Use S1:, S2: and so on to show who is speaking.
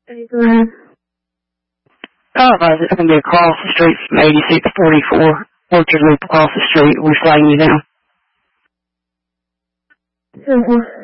S1: Hey, go ahead.
S2: It's going to be across the street from 8644 Orchard Loop across the street. We're flagging you down.
S1: Sure.